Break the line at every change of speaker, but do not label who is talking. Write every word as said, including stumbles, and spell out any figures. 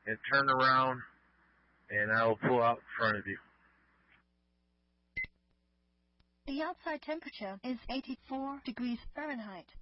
and turn around, and I will pull out in front of you.
The outside temperature is eighty-four degrees Fahrenheit.